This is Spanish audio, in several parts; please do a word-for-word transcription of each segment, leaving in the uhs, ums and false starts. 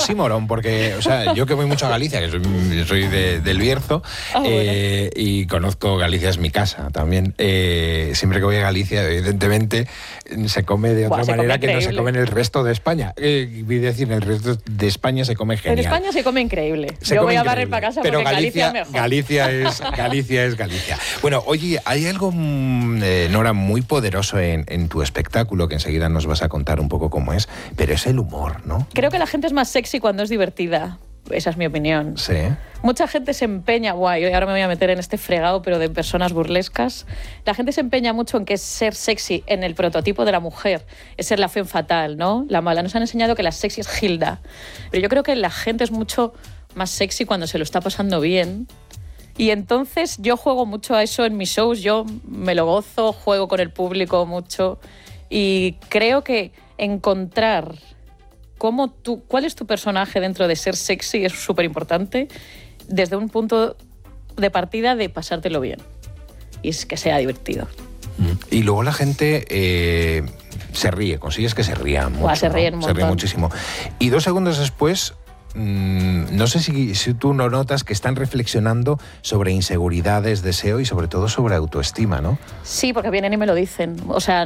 oxímoron, porque, o sea, yo que voy mucho a Galicia, que soy, soy de, del Bierzo, ah, eh, bueno. y conozco Galicia, es mi casa también. Eh, siempre que voy a Galicia, evidentemente, se come de otra Buah, manera que increíble. No se come en el resto de España. Eh, voy a decir, en el resto de España se come genial. En España se come increíble. Se yo come voy a increíble. barrer para casa pero porque Galicia, Galicia es mejor. Galicia es, Galicia es Galicia. Bueno, oye, hay algo, eh, Nora, muy poderoso en, en tu espectáculo, que enseguida nos vas a contar un poco cómo es, pero es el humor, ¿no? Creo que la gente es más sexy cuando es divertida. Esa es mi opinión. Sí. Mucha gente se empeña, guay, ahora me voy a meter en este fregado, pero de personas burlescas. La gente se empeña mucho en que ser sexy en el prototipo de la mujer es ser la femme fatal, ¿no? La mala. Nos han enseñado que la sexy es Hilda. Pero yo creo que la gente es mucho más sexy cuando se lo está pasando bien. Y entonces yo juego mucho a eso en mis shows. Yo me lo gozo, juego con el público mucho. Y creo que encontrar cómo tú, cuál es tu personaje dentro de ser sexy es súper importante desde un punto de partida de pasártelo bien y es que sea divertido. Y luego la gente eh, se ríe, consigues que se ría mucho. Buah, se ríen ¿no? un Se montón. ríe muchísimo. Y dos segundos después, mmm, no sé si, si tú no notas que están reflexionando sobre inseguridades, deseo y sobre todo sobre autoestima, ¿no? Sí, porque vienen y me lo dicen. O sea,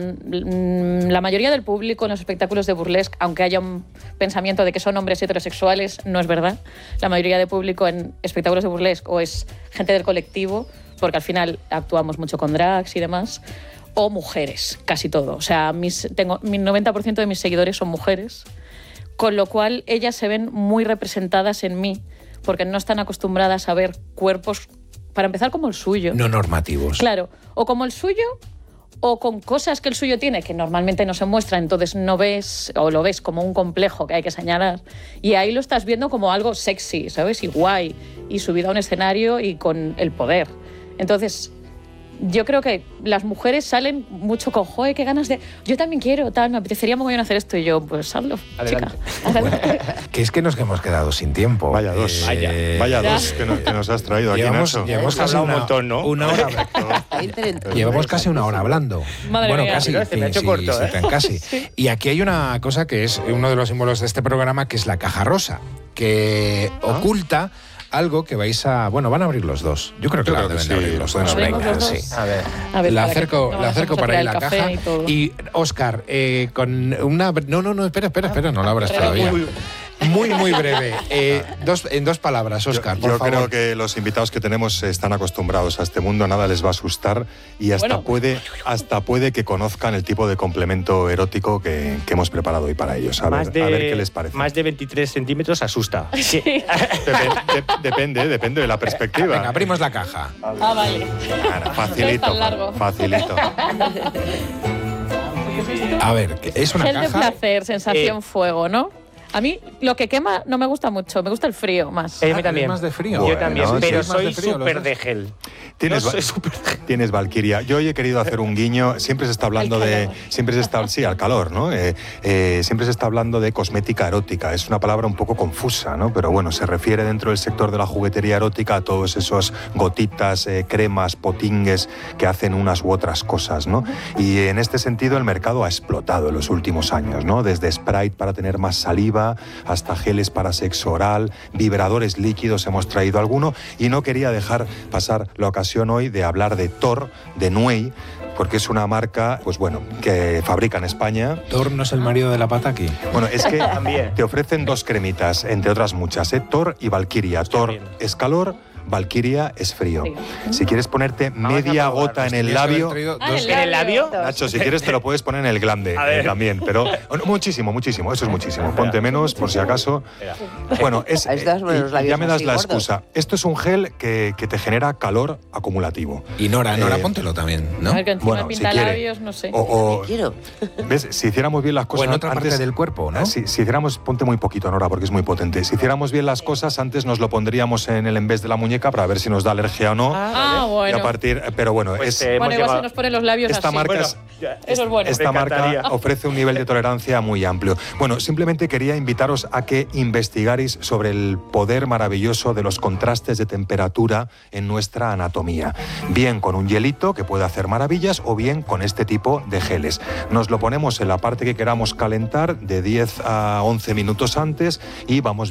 la mayoría del público en los espectáculos de burlesque, aunque haya un pensamiento de que son hombres heterosexuales, no es verdad. La mayoría del público en espectáculos de burlesque o es gente del colectivo, porque al final actuamos mucho con drags y demás, o mujeres, casi todo. O sea, mis, tengo, mi noventa por ciento de mis seguidores son mujeres, con lo cual ellas se ven muy representadas en mí, porque no están acostumbradas a ver cuerpos, para empezar, como el suyo. No normativos. Claro, o como el suyo, o con cosas que el suyo tiene, que normalmente no se muestra, entonces no ves, o lo ves como un complejo que hay que señalar, y ahí lo estás viendo como algo sexy, ¿sabes? Y guay, y subido a un escenario y con el poder. Entonces, yo creo que las mujeres salen mucho con, joder, qué ganas de... Yo también quiero, tal, me apetecería muy bien hacer esto. Y yo, pues hazlo, Adelante. chica. Adelante. Bueno, que es que nos hemos quedado sin tiempo. Vaya dos. Eh, Vaya, vaya dos que nos, que nos has traído aquí, llevamos, Nacho. llevamos casi hablado una, un montón, ¿no? una hora. Llevamos casi una hora hablando. Madre bueno, mía. casi. Mira, se me ha hecho sí, corto, sí, ¿eh? tan casi. Sí. Y aquí hay una cosa que es uno de los símbolos de este programa, que es la caja rosa, que ¿Ah? oculta algo que vais a... Bueno, van a abrir los dos. Yo creo que Yo la creo que deben de sí. abrir los Bueno, dos. ¿abrimos Venga, los sí. dos? A ver. A ver, la para que acerco, no la acerco para ahí la café caja. y todo. Y, Óscar, eh, con una... No, no, no, espera, espera, espera, no la abras todavía. Uy, Muy, muy breve. Eh, dos, en dos palabras, Óscar, Yo, por yo favor. creo que los invitados que tenemos están acostumbrados a este mundo, nada les va a asustar y hasta, Bueno. puede, hasta puede que conozcan el tipo de complemento erótico que, que hemos preparado hoy para ellos. A ver, más de, a ver qué les parece. Más de veintitrés centímetros asusta. Sí. Depen- de- depende, depende de la perspectiva. Venga, abrimos la caja. Ah, vale. Claro, facilito, tan largo. facilito. A ver, es una Gel de caja... placer, sensación Eh. fuego, ¿no? A mí lo que quema no me gusta mucho, me gusta el frío más. Eh, a Ah, mí también. ¿eres más de frío? Yo Bueno, también, sí, pero sí. soy ¿Más de frío los súper dos? de gel. Tienes, No va- soy súper de gel. Tienes Valkyria. Yo hoy he querido hacer un guiño. Siempre se está hablando Al de. calor. Siempre se está. Sí, al calor, ¿no? Eh, eh, siempre se está hablando de cosmética erótica. Es una palabra un poco confusa, ¿no? Pero bueno, se refiere dentro del sector de la juguetería erótica a todos esos gotitas, eh, cremas, potingues que hacen unas u otras cosas, ¿no? Y en este sentido el mercado ha explotado en los últimos años, ¿no? Desde Sprite para tener más saliva hasta geles para sexo oral, vibradores líquidos, hemos traído alguno, y no quería dejar pasar la ocasión hoy de hablar de Thor, de Nuey, porque es una marca, pues bueno, que fabrica en España. ¿Thor no es el marido de la Pataki? Bueno, es que También. te ofrecen dos cremitas, entre otras muchas, ¿eh? Thor y Valkyria. Thor bien. es calor, Valkyria es frío. Sí. Si quieres ponerte Vamos a media probarlo. gota en el Tenías que haber labio... traído Ah, dos- el ¿En el labio? Nacho, si quieres te lo puedes poner en el glande A ver. eh, también, pero oh, no, muchísimo, muchísimo, eso es muchísimo. Ponte menos por si acaso. Espera. Bueno, es, Ahí estás, bueno, y- los y labios ya me das así la gordos. excusa. Esto es un gel que, que te genera calor acumulativo. Y Nora, Nora, Eh, póntelo también, ¿no? A ver, que encima Bueno, pinta si quiere. labios, no sé. O, o- Quiero. ¿ves? Si hiciéramos bien las O cosas en otra antes, parte del cuerpo, ¿no? Si, si hiciéramos, ponte muy poquito, Nora, porque es muy potente. Si hiciéramos bien las cosas, antes nos lo pondríamos en el en vez de la muñeca para ver si nos da alergia o no. Ah, Y bueno. a partir, pero bueno, Pues, es, eh, Bueno, hemos igual llegado- se nos ponen los labios esta así. marca Bueno, es- ya, Eso es bueno. Esta Me marca encantaría. ofrece un nivel de tolerancia muy amplio. Bueno, simplemente quería invitaros a que investigarais sobre el poder maravilloso de los contrastes de temperatura en nuestra anatomía. Bien con un hielito que puede hacer maravillas o bien con este tipo de geles. Nos lo ponemos en la parte que queramos calentar de diez a once minutos antes y vamos